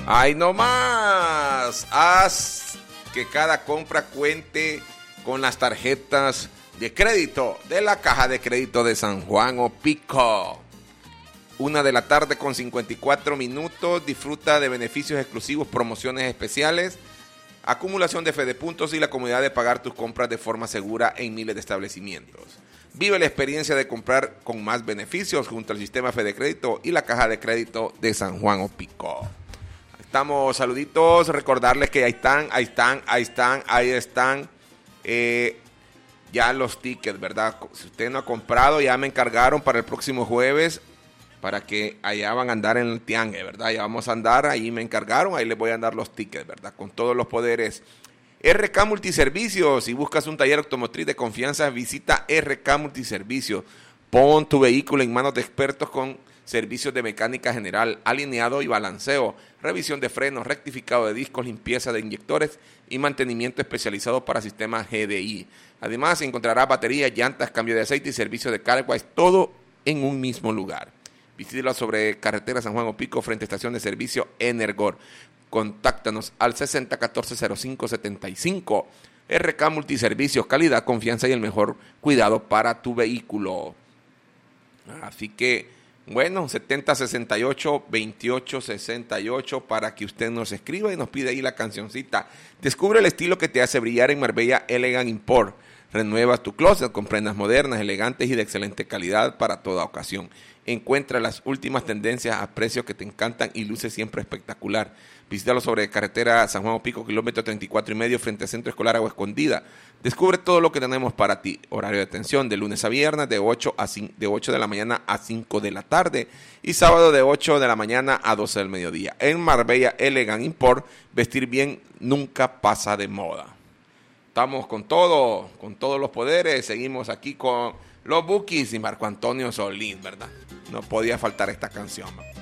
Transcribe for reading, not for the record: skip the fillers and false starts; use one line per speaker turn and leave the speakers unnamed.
¡Ay, no más! Haz que cada compra cuente con las tarjetas de crédito de la Caja de Crédito de San Juan Opico. 1:00 con 54 minutos. Disfruta de beneficios exclusivos, promociones especiales, acumulación de Fedepuntos y la comodidad de pagar tus compras de forma segura en miles de establecimientos. Vive la experiencia de comprar con más beneficios junto al sistema Fede Crédito y la Caja de Crédito de San Juan Opico. Estamos, saluditos, recordarles que ahí están ya los tickets, ¿verdad? Si usted no ha comprado, ya me encargaron para el próximo jueves, para que allá van a andar en el tiangue, ¿verdad? Ya vamos a andar, ahí me encargaron, ahí les voy a dar los tickets, ¿verdad? Con todos los poderes. RK Multiservicios, si buscas un taller automotriz de confianza, visita RK Multiservicios. Pon tu vehículo en manos de expertos con servicios de mecánica general, alineado y balanceo, revisión de frenos, rectificado de discos, limpieza de inyectores y mantenimiento especializado para sistemas GDI. Además, encontrarás baterías, llantas, cambio de aceite y servicio de carwash, todo en un mismo lugar. Visítela sobre carretera San Juan Opico, frente a estación de servicio Energor. Contáctanos al 6014-0575. RK Multiservicios, calidad, confianza y el mejor cuidado para tu vehículo. Así que, bueno, 7068-2868 para que usted nos escriba y nos pide ahí la cancioncita. Descubre el estilo que te hace brillar en Marbella Elegant Import. Renuevas tu closet con prendas modernas, elegantes y de excelente calidad para toda ocasión. Encuentra las últimas tendencias a precios que te encantan y luce siempre espectacular. Visítalo sobre carretera San Juan Opico, kilómetro 34,5, frente al Centro Escolar Agua Escondida. Descubre todo lo que tenemos para ti. Horario de atención de lunes a viernes de 8 de la mañana a 5 de la tarde y sábado de 8 de la mañana a 12 del mediodía. En Marbella Elegant Import, vestir bien nunca pasa de moda. Estamos con todo, con todos los poderes. Seguimos aquí con los Bukis y Marco Antonio Solís, ¿verdad? No podía faltar esta canción, ¿no?